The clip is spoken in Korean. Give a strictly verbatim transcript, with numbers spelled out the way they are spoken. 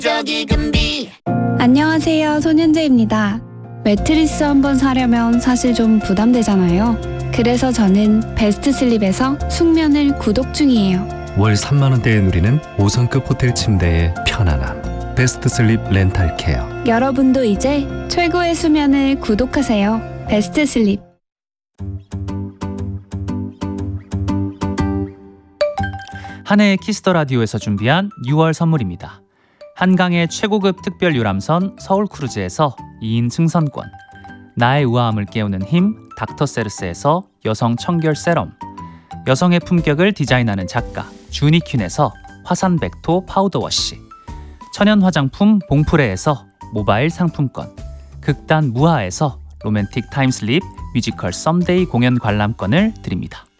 저기 금비. 안녕하세요, 손현재입니다. 매트리스 한번 사려면 사실 좀 부담되잖아요. 그래서 저는 베스트 슬립에서 숙면을 구독 중이에요. 월 삼만 원대에 누리는 오 성급 호텔 침대의 편안함. 베스트 슬립 렌탈 케어. 여러분도 이제 최고의 수면을 구독하세요. 베스트 슬립. 한해의 키스더 라디오에서 준비한 유월 선물입니다. 한강의 최고급 특별 유람선 서울크루즈에서 이 인 승선권, 나의 우아함을 깨우는 힘 닥터세르스에서 여성 청결 세럼, 여성의 품격을 디자인하는 작가 주니퀸에서 화산 백토 파우더 워시, 천연 화장품 봉프레에서 모바일 상품권, 극단 무하에서 로맨틱 타임슬립 뮤지컬 썸데이 공연 관람권을 드립니다.